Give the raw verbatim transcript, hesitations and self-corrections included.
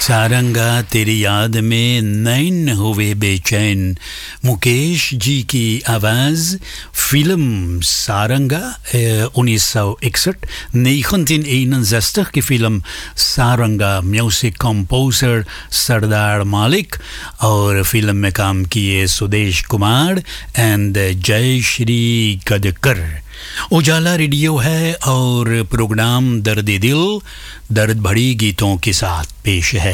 सारंगा तेरी याद में नैन हुए बेचैन, मुकेश जी की आवाज़. Film Saranga uh, negentien eenenzestig की फिल्म सारंगा. म्यूजिक कंपोजर सरदार मालिक और फिल्म में काम किए सुदेश कुमार एंड जय श्री गडकर. उजाला रेडियो है और प्रोग्राम दर्द दिल दर्द भरी गीतों के साथ पेश है.